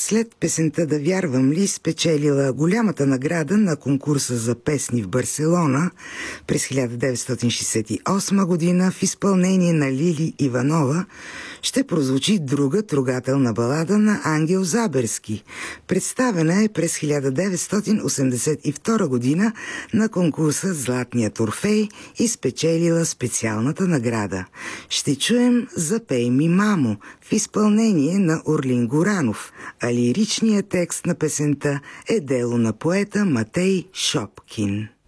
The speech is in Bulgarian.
След песента "Да вярвам ли", спечелила голямата награда на конкурса за песни в Барселона през 1968 година в изпълнение на Лили Иванова, ще прозвучи друга трогателна балада на Ангел Заберски. Представена е през 1982 година на конкурса "Златният Орфей" и спечелила специалната награда. Ще чуем "Запей ми, мамо" в изпълнение на Орлин Горанов, а лиричният текст на песента е дело на поета Матей Шопкин.